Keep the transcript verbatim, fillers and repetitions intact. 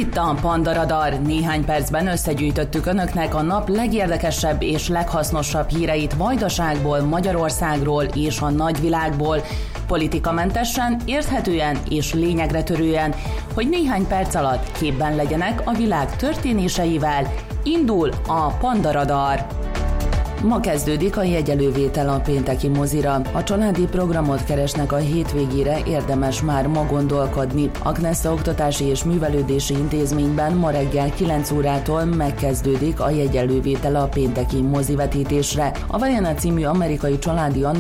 itt a Panda Radar. Néhány percben összegyűjtöttük önöknek a nap legérdekesebb és leghasznosabb híreit Vajdaságból, Magyarországról és a nagyvilágból. Politikamentesen, érthetően és lényegre törően, hogy néhány perc alatt képben legyenek a világ történéseivel. Indul a Panda Radar. Ma kezdődik a jegyelővétel a pénteki mozira. A családi programot keresnek a hétvégére, érdemes már ma gondolkodni. A Knesset Oktatási és Művelődési Intézményben ma reggel kilenc órától megkezdődik a jegyelővétel a pénteki mozivetítésre. A Vajana című amerikai családi